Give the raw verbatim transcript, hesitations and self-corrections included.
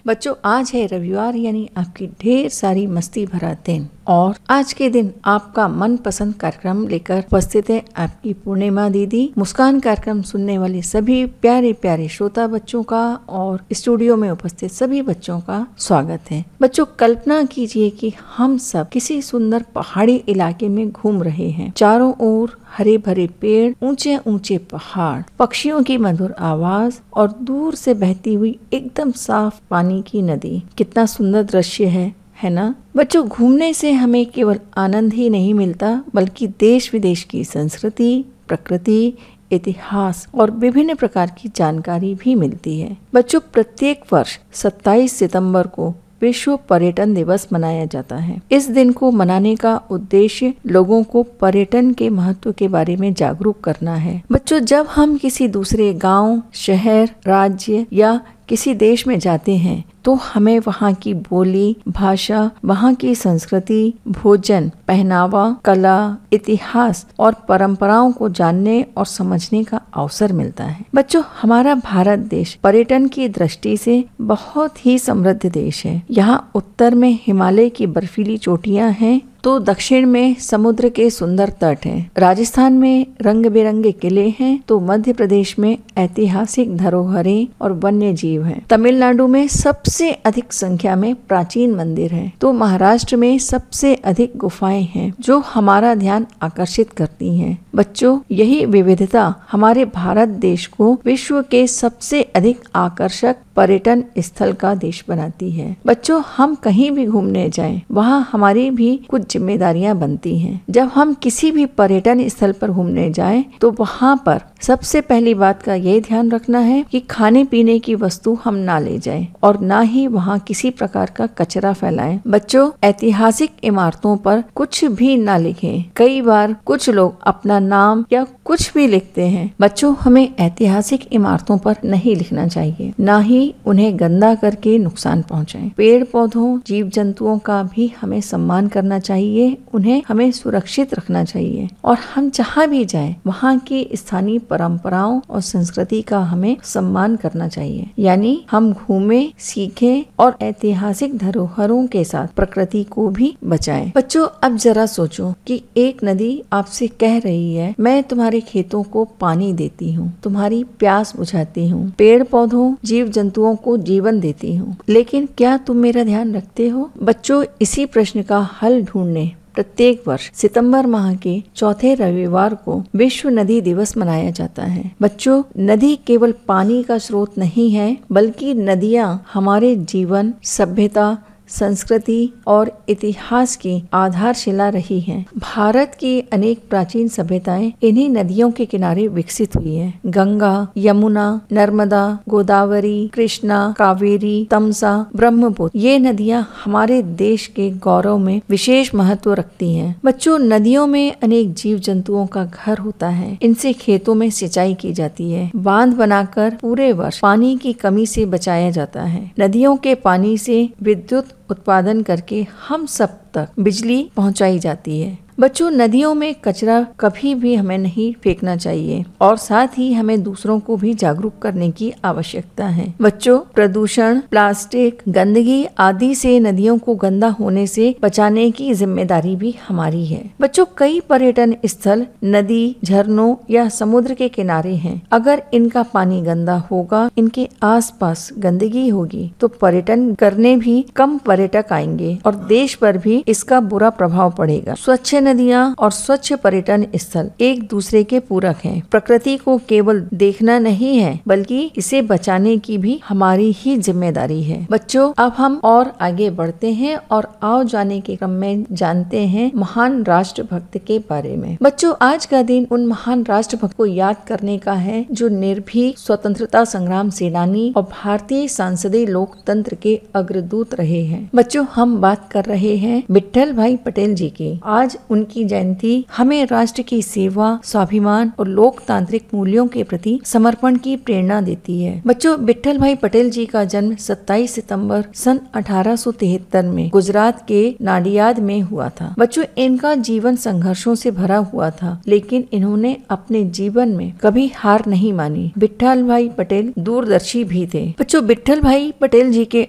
बच्चों, आज है रविवार, यानी आपकी ढेर सारी मस्ती भरा दिन। और आज के दिन आपका मनपसंद कार्यक्रम लेकर उपस्थित है आपकी पूर्णिमा दीदी। मुस्कान कार्यक्रम सुनने वाले सभी प्यारे प्यारे श्रोता बच्चों का और स्टूडियो में उपस्थित सभी बच्चों का स्वागत है। बच्चों, कल्पना कीजिए कि हम सब किसी सुंदर पहाड़ी इलाके में घूम रहे हैं। चारों ओर हरे भरे पेड़, ऊंचे ऊंचे पहाड़, पक्षियों की मधुर आवाज और दूर से बहती हुई एकदम साफ पानी की नदी। कितना सुंदर दृश्य है है ना बच्चों। घूमने से हमें केवल आनंद ही नहीं मिलता, बल्कि देश विदेश की संस्कृति, प्रकृति, इतिहास और विभिन्न प्रकार की जानकारी भी मिलती है। बच्चों, प्रत्येक वर्ष सत्ताईस सितंबर को विश्व पर्यटन दिवस मनाया जाता है। इस दिन को मनाने का उद्देश्य लोगों को पर्यटन के महत्व के बारे में जागरूक करना है। बच्चों, जब हम किसी दूसरे गांव, शहर, राज्य या किसी देश में जाते हैं तो हमें वहाँ की बोली, भाषा, वहाँ की संस्कृति, भोजन, पहनावा, कला, इतिहास और परंपराओं को जानने और समझने का अवसर मिलता है। बच्चों, हमारा भारत देश पर्यटन की दृष्टि से बहुत ही समृद्ध देश है। यहाँ उत्तर में हिमालय की बर्फीली चोटियाँ हैं तो दक्षिण में समुद्र के सुंदर तट हैं। राजस्थान में रंग बिरंगे किले हैं तो मध्य प्रदेश में ऐतिहासिक धरोहरें और वन्य जीव हैं। तमिलनाडु में सबसे अधिक संख्या में प्राचीन मंदिर हैं तो महाराष्ट्र में सबसे अधिक गुफाएं हैं जो हमारा ध्यान आकर्षित करती हैं। बच्चों, यही विविधता हमारे भारत देश को विश्व के सबसे अधिक आकर्षक पर्यटन स्थल का देश बनाती है। बच्चों, हम कहीं भी घूमने जाएं, वहाँ हमारी भी कुछ जिम्मेदारियां बनती हैं। जब हम किसी भी पर्यटन स्थल पर घूमने जाएं, तो वहाँ पर सबसे पहली बात का ये ध्यान रखना है कि खाने पीने की वस्तु हम ना ले जाएं और ना ही वहाँ किसी प्रकार का कचरा फैलाएं। बच्चों, ऐतिहासिक इमारतों पर कुछ भी ना लिखें। कई बार कुछ लोग अपना नाम या कुछ भी लिखते हैं। बच्चों, हमें ऐतिहासिक इमारतों पर नहीं लिखना चाहिए, ना ही उन्हें गंदा करके नुकसान पहुंचाएं। पेड़ पौधों, जीव जंतुओं का भी हमें सम्मान करना चाहिए, उन्हें हमें सुरक्षित रखना चाहिए और हम जहाँ भी जाएं वहाँ की स्थानीय परंपराओं और संस्कृति का हमें सम्मान करना चाहिए। यानी हम घूमें, सीखें और ऐतिहासिक धरोहरों के साथ प्रकृति को भी बचाएं। बच्चों, अब जरा सोचो कि एक नदी आपसे कह रही है, मैं तुम्हारे खेतों को पानी देती हूँ, तुम्हारी प्यास बुझाती हूँ, पेड़ पौधों, जीव जंतुओं को जीवन देती हूँ, लेकिन क्या तुम मेरा ध्यान रखते हो? बच्चों, इसी प्रश्न का हल ढूंढने प्रत्येक वर्ष सितंबर माह के चौथे रविवार को विश्व नदी दिवस मनाया जाता है। बच्चों, नदी केवल पानी का स्रोत नहीं है, बल्कि नदियाँ हमारे जीवन, सभ्यता, संस्कृति और इतिहास की आधारशिला रही हैं। भारत की अनेक प्राचीन सभ्यताएं इन्हीं नदियों के किनारे विकसित हुई हैं। गंगा, यमुना, नर्मदा, गोदावरी, कृष्णा, कावेरी, तमसा, ब्रह्मपुत्र, ये नदियां हमारे देश के गौरव में विशेष महत्व रखती हैं। बच्चों, नदियों में अनेक जीव जंतुओं का घर होता है। इनसे खेतों में सिंचाई की जाती है। बांध बनाकर पूरे वर्ष पानी की कमी से बचाया जाता है। नदियों के पानी से विद्युत उत्पादन करके हम सब तक बिजली पहुंचाई जाती है। बच्चों, नदियों में कचरा कभी भी हमें नहीं फेंकना चाहिए और साथ ही हमें दूसरों को भी जागरूक करने की आवश्यकता है। बच्चों, प्रदूषण, प्लास्टिक, गंदगी आदि से नदियों को गंदा होने से बचाने की जिम्मेदारी भी हमारी है। बच्चों, कई पर्यटन स्थल नदी, झरनों या समुद्र के किनारे हैं। अगर इनका पानी गंदा होगा, इनके आसपास गंदगी होगी, तो पर्यटन करने भी कम पर्यटक आएंगे और देश पर भी इसका बुरा प्रभाव पड़ेगा। स्वच्छ नदियाँ और स्वच्छ पर्यटन स्थल एक दूसरे के पूरक हैं। प्रकृति को केवल देखना नहीं है, बल्कि इसे बचाने की भी हमारी ही जिम्मेदारी है। बच्चों, अब हम और आगे बढ़ते हैं और आओ जाने के क्रम में जानते हैं महान राष्ट्रभक्त के बारे में। बच्चों, आज का दिन उन महान राष्ट्रभक्त को याद करने का है जो निर्भीक स्वतंत्रता संग्राम सेनानी और भारतीय संसदीय लोकतंत्र के अग्रदूत रहे हैं। बच्चों, हम बात कर रहे हैं विट्ठल भाई पटेल जी की। आज उनकी जयंती हमें राष्ट्र की सेवा, स्वाभिमान और लोकतांत्रिक मूल्यों के प्रति समर्पण की प्रेरणा देती है। बच्चों, विट्ठल भाई पटेल जी का जन्म सत्ताईस सितंबर सन अठारह सौ तिहत्तर में गुजरात के नाडियाद में हुआ था। बच्चों, इनका जीवन संघर्षों से भरा हुआ था, लेकिन इन्होंने अपने जीवन में कभी हार नहीं मानी। विट्ठल भाई पटेल दूरदर्शी भी थे। बच्चों, विट्ठल भाई पटेल जी के